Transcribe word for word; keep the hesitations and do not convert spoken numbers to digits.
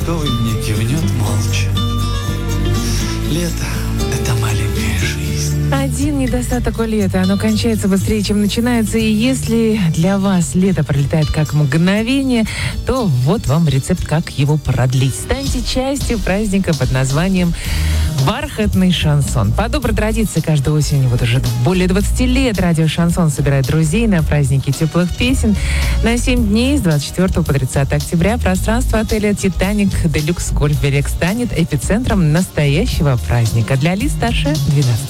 участковый мне кивнет молча. Лето — это маленькая жизнь. Один недостаток у лета. Оно кончается быстрее, чем начинается. И если для вас лето пролетает как мгновение, то вот вам рецепт, как его продлить. Станьте частью праздника под названием «Бархатный шансон». По доброй традиции, каждой осенью, вот уже более двадцати лет, радио «Шансон» собирает друзей на праздники теплых песен. На семь дней с двадцать четвёртого по тридцатое октября пространство отеля «Титаник Делюкс Гольф Берег» станет эпицентром настоящего праздника для лиц старше двенадцати.